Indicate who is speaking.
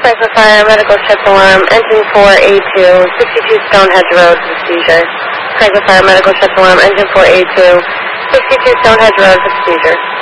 Speaker 1: Franklin Fire, medical check alarm, engine 4A2, 62 Stonehenge Road for seizure. Franklin Fire, medical check alarm, engine 4A2, 62 Stonehenge Road for seizure.